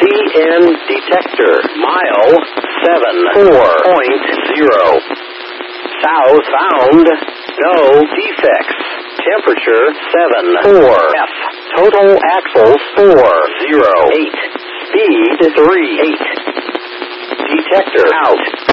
CN detector. Mile 74.0. South found. No defects. Temperature 74. F. Total axles 408. Speed 38. Detector out.